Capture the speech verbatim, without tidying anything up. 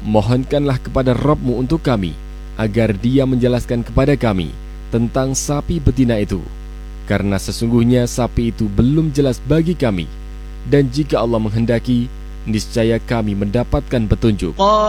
mohonkanlah kepada Rabb-Mu untuk kami, agar Dia menjelaskan kepada kami tentang sapi betina itu, karena sesungguhnya sapi itu belum jelas bagi kami, dan jika Allah menghendaki, niscaya kami mendapatkan petunjuk.